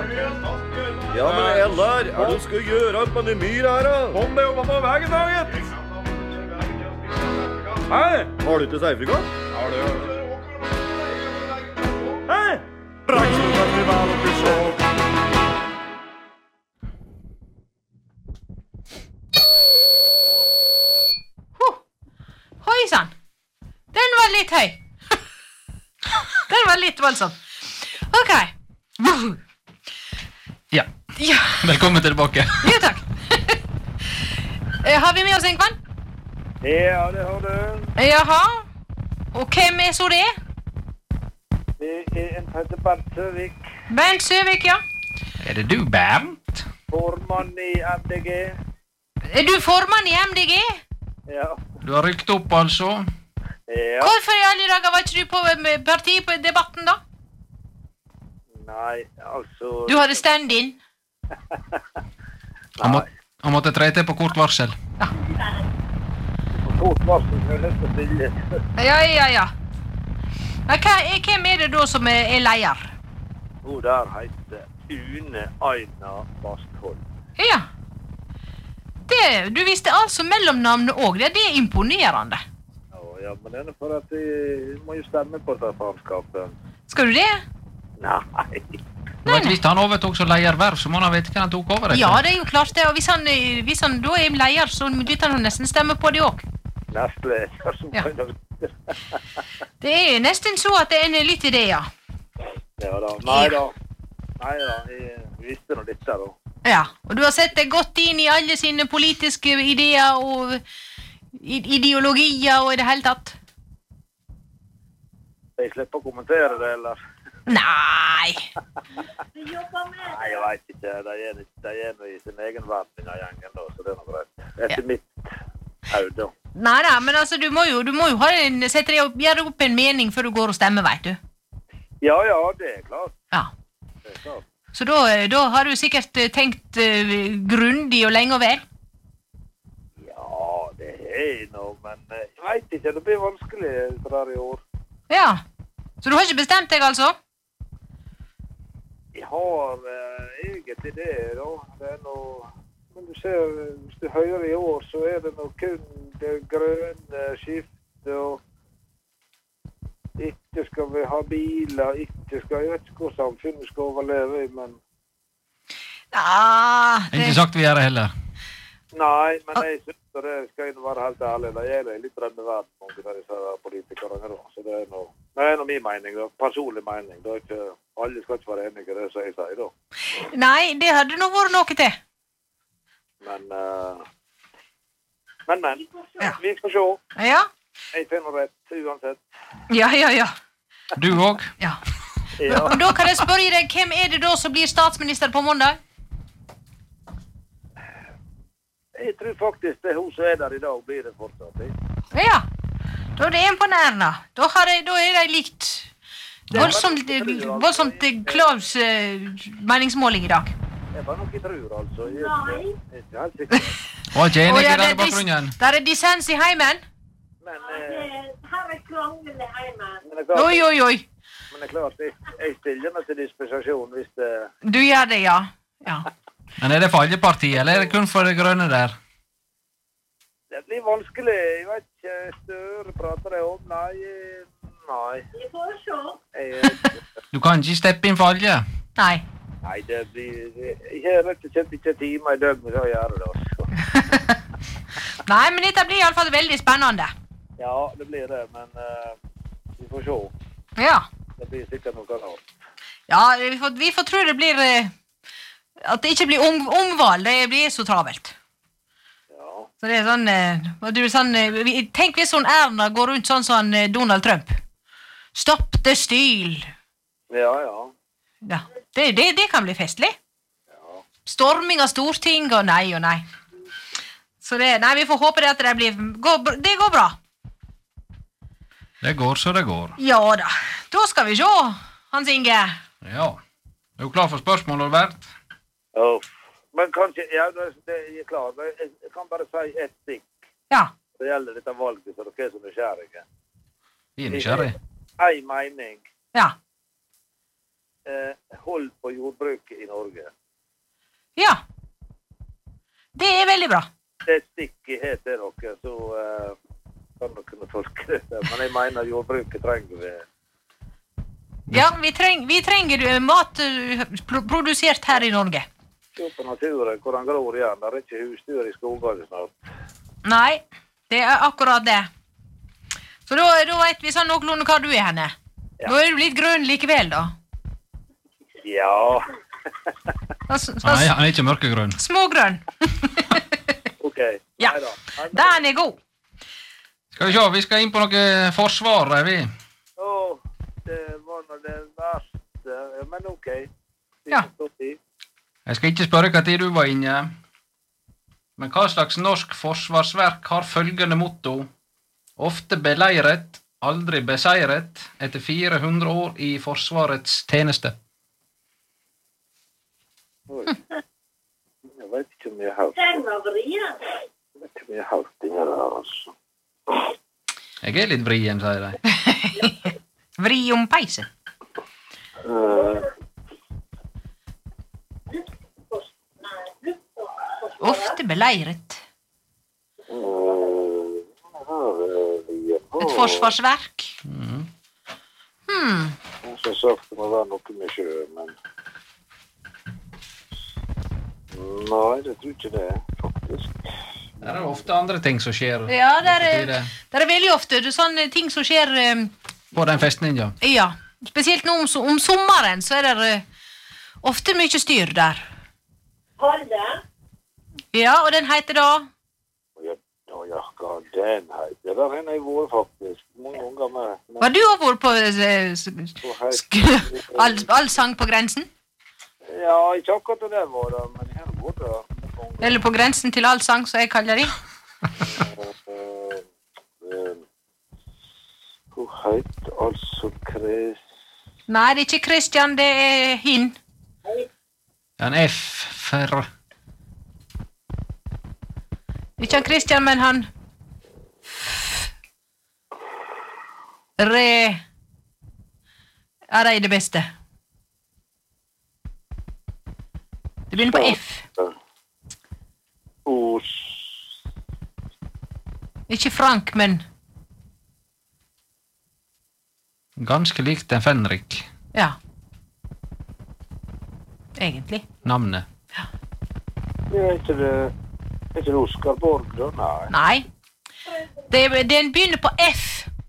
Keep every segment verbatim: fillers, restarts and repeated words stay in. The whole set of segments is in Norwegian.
Ja, men Ellar, er du skal gjøre alt med det myr her, da? Kom deg opp på veien, Daget! Hei! Har du ikke seifrika? Har du? Hei! Braksfestival og besøk. Hoi sann. Den var litt høy. Den var litt voldsom. Ok. Ja. Ja. Velkommen tilbake. Jo, takk. Eh, Har vi med oss en kvann? Ja, det har du. Jaha. Og hvem er så det? Det er en heter Bernt Søvik, Bernt Søvik, ja. Er det du, Bernt? formann i M D G. Er du formann i M D G? Ja. Du har rykt opp, altså. Ja. Hvorfor i alle dager var ikke du på med partiet på debatten, da? Nei, altså... Du hadde stand-in. Han, må, han måtte tre til på kort varsel. På kort varsel, så er det nesten stille. Ja, ja, ja. Men hva, er- hvem er det da som er, er leier? Hun der heter Une Aina Bastholm. Ja. Det, du visste altså mellomnavnet også. Det, det er imponerende. Ja, ja, men det er for at jeg må jo stemme på det faenskapet. Skal du det? Nei. Du vet, hvis han overtok som leierverv, så må han vite hva han tok over etter. Ja, det er jo klart det. Og hvis han, eh, hvis han da er leier, så dytter han nesten stemme på det også. Nestle. Som Ja. ja. Det er nesten så at det er litt i det, ja. Ja da. Nei da. Nei da, jeg visste noe litt der da. Ja, og du har sett deg godt inn i alle sine politiske ideer og i- ideologier og i det hele tatt. Jeg slipper å kommentere det, eller? Nei. Nei, jeg vet ikke. De er, de er noe i sin egen verden av gjengen da, så det er noe greit. Etter Ja. mitt haud da. Nei da, men altså, du må jo, du må jo ha en, sette deg opp, gjøre opp en mening før du går og stemmer, vet du. Ja, ja, det er klart. Ja. Det er klart. Så da, da har du sikkert eh, tenkt uh, grundig og lenge og vel. Ja, det er noe, men eh, jeg vet ikke, det blir vanskelig det der i år. Ja. Så du har ikke bestemt deg, altså? Jeg har eh, egentlig det da. Det er noe... Men du ser, hvis du hører i år, så er det noe kun det grønne skiftet, og ikke skal vi ha biler, ikke skal... Jeg vet ikke hvor samfunnet skal overleve i, men... Ja, Ikke det, sagt vi gjør det heller. Nei, men jeg synes det skal jeg være helt ærlig. Det er litt drømmeverden, mange av disse politikerne da. Så det er noe... Det er noe min mening, da. Personlig mening. Det er ikke... Alle skal ikke være enige i det som jeg sier da. nei, det hadde nå vært noe til. Men... eh, men, men. Ja. Vi skal se. Ja, Jeg finner rett, uansett. ja, ja, ja. Du òg? ja. Ja. Og da kan jeg spørre deg, hvem er det da som blir statsminister på mandag? Jeg tror faktisk det er hun som er der i dag, blir det fortsatt. Jeg. Ja, da er det imponerende. Da, har jeg, da er det likt voldsomt, voldsomt Klaus eh, meningsmåling i dag. Det var nok jeg tror, altså. Jeg er ikke- jeg er ikke helt sikker. Og ikke Å, enig ja, i det den er dis- bakgrunnen. der er dissens i heimen. Men, eh, Her er krangel i heimen. men det er klart, Oi, oi, oi. men det er klart jeg, jeg stiller meg til dispensasjon hvis det... Du gjør det, ja. Ja. Men er det for alle partier, eller er det kun for det grønne der? Det blir vanskelig. Jeg vet ikke, Støre prater jeg om. Nei, eh, nei. Vi får se. Jeg, Du kan ikke steppe inn for alle. Nei. nei, det blir... Jeg har rett og slett ikke timer i døgnet til å gjøre det, altså. Nei, men dette blir i alle fall veldig spennende. Ja, det blir det, men eh, vi får se. Ja. Det blir sikkert noe annet. Ja, vi får, vi får tro det blir eh, at det ikke blir om, omvalg. Det blir så travelt. Ja. Så det er sånn, eh, hva du, sånn eh, vi- tenk hvis sånn Erna går rundt sånn som eh, Donald Trump. Stopp the steal. Ja, ja. Ja, det, det, det kan bli festlig. Ja. Storming av Storting og nei og nei. Så det, nei, vi får håpe det at det blir, går, br- det går bra. Det går så det går. Ja da, da skal vi se, Hans Inge. Ja. Er du klar for spørsmål, Albert? Uff. Men kanskje, ja, det, det jeg er klar. Men Jeg, jeg kan bare si ett stikk. Ja, Det gjelder dette valget, så dere er så nysgjerrige. Vi er nysgjerrig. En mening. ja. eh, hold på jordbruket i Norge. Ja. Det er veldig bra. Det er et stikk i het til dere, så eh, kan dere kunne tolke det. Men jeg mener jordbruket trenger vi. Ja, vi, treng, vi trenger eh, mat eh, pro produsert her i Norge. Se på naturen, hvor den gror igjen. Det er ikke husdyr i skogene snart. Nei, det er akkurat det. Så da, da vet vi sånn noenlunde hva du er henne. Ja. Da er du litt grønn likevel, da. Ja. Så, så, Nei, han er ikke mørkegrønn. smågrønn. Ok. Ja, Neida. Neida. den er god. Skal vi se, vi skal inn på noe forsvar, er vi? Åh, det var nå det verste. Men ok. Vi Ja. får stå i. Jeg skal ikke spørre hva tid du var inne. Men hva slags norsk forsvarsverk har følgende motto? Ofte beleiret, aldri beseiret, etter fire hundre år i forsvarets tjeneste. Oi. Jeg vet ikke om jeg har hørt. Den var vrien. Jeg vet ikke om jeg har hørt det her, altså. Jeg er litt vrien, sier de. Vri om peisen. Eh, Ofte beleiret. eh, her er vi. Et forsvarsverk. Mhm. Hmm. Jeg har sagt det må være noe med sjø, men... Nei, det tror ikke det, faktisk. Det er ofte andre ting som skjer. Ja, det er, Betyr det det er veldig ofte det er sånne ting som skjer, eh, på den festningen, ja. ja. Spesielt nå om, so- om sommeren, så er det eh, ofte mye styr der. Holde. Ja, og den heter da... Ja, ja, ja, hva den heter. Der henne jeg vært faktisk. Mange ganger med. med Var du har vært på eh, s- på heit- sk all, all sang på grensen? Ja, ikke akkurat det der var det, men jeg har vært der. mange ganger. Eller på grensen til all sang, som jeg kaller det. Eh, eh, Hun heter altså Chris... Nei, det er ikke Christian, det er hin. En F for... Ikke han Christian, men han... Re... Ja, det er det beste. Det begynner på F. Os... Ikke Frank, men... Ganske likt en Fenrik, Ja. Egentlig. navnet. Det er ikke det... Er ikke det Oskar Borg, da? Nei. Nei. Det, den begynner på F.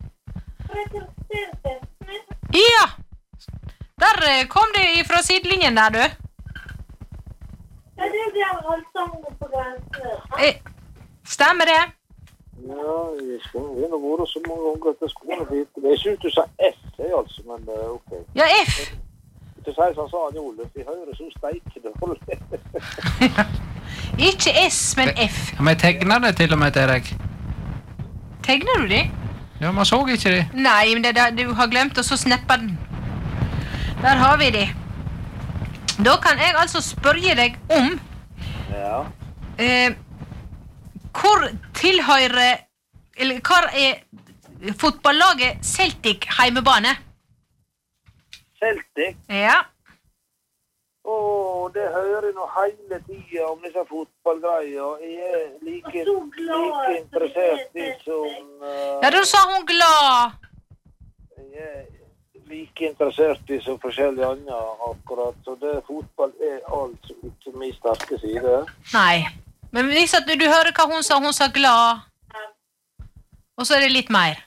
Ja! Der eh, kom det fra sidelinjen der, du. Ja, det blir allsang på grensen. Eh, Stemmer det? Ja, jeg skal vi har vært så mange ganger at jeg skulle vite det. Jeg synes du sa S, jeg altså, men eh, ok. Ja, F. Til seg som sa han Oluf, vi hører så steikende holde. Ikke S, men F. Ja, men jeg tegner det til og med til deg. Tegner du det? Ja, man så ikke det. Nei, men det, der- du har glemt å så snappe den. Der har vi det. Da kan jeg altså spørre deg om Ja. eh, hvor tilhører Eller hva er fotballaget Celtic heimebane? Celtic. Ja. Åh, det hører jeg nå hele tiden om disse fotballgreier. Jeg er like, Så glad like interessert i som... eh, Ja, da sa hun glad. Jeg er like interessert i som forskjellige andre akkurat. Så det fotball er altså ikke min sterke side. Nei. Men hvis at du, du hører hva hun sa, hun sa glad. Og så er det litt mer.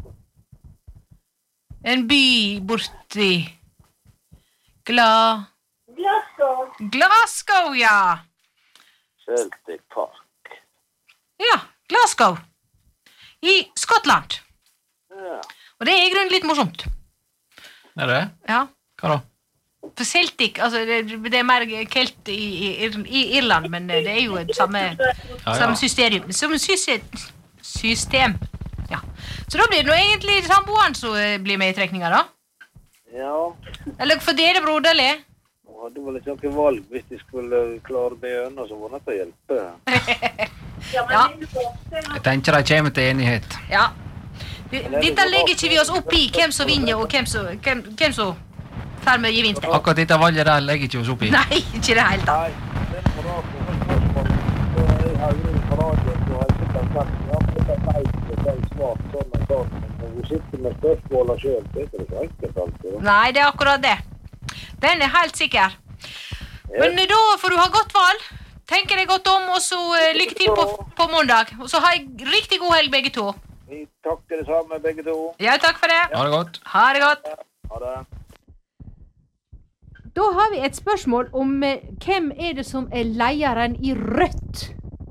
En by borti Glad Glasgow. Glasgow, ja. Celtic Park. Ja, Glasgow. I Skottland. Ja. Og det er i grunnen litt morsomt. Er det? Ja. Hva da? For Celtic, altså det, det er mer kelt i, i, i Irland, men det er jo et samme, Ja, ja. samme system. Som system. system. Ja. Så da blir det nå egentlig samboeren som eh, blir med i trekninga, da. Ja. Eller for dere broderlig. Nå hadde vel ikke noe valg hvis de skulle klare det gjennom, så var det til å hjelpe. Ja, men Ja. det er borte. Jeg tenker de kommer til enighet. Ja. Dette legger ikke vi oss opp i hvem som vinner og hvem som, hvem, hvem som får vi gevinst. Akkurat dette valget der legger ikke oss opp i. Nei, ikke det helt tatt. Nei, det er på radio, men spørsmål. Så jeg har jo på radio, så har jeg sikkert sagt, ja, men det er feil, det er svart, sånn og sånn. Men vi sitter med spørsmålene selv, det er ikke så enkelt alltid. Nei, det er akkurat det. Den er helt sikker. Men da får du ha godt valg. Tenker deg godt om, og så uh, lykke til på, på mandag. Og så ha en riktig god helg begge to. Vi takker det samme begge to. Ja, takk for det. Ha det godt. Ha det godt. Ha det. Da har vi et spørsmål om eh, hvem er det som er lederen i Rødt?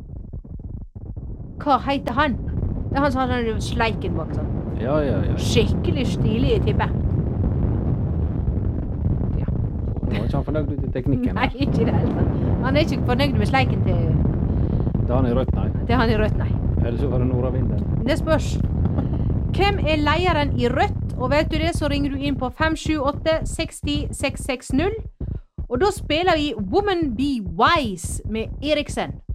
Hva heter han? Det er han som har den sleiken bak sånn. Ja, ja, ja. Skikkelig stilig i tippet. Nå er ikke han fornøyd ut i teknikken. Nei, ikke det hele tatt. Han er ikke fornøyd med sleiken til, Det er han i rødt, nei. til han i Rødt, nei. Eller så var det Nora Vinden. Det spørs. Hvem er lederen i Rødt? Og vet du det, så ringer du inn på fem sju åtte seks null seks seks null. Og da spiller vi Woman Be Wise med Eriksen.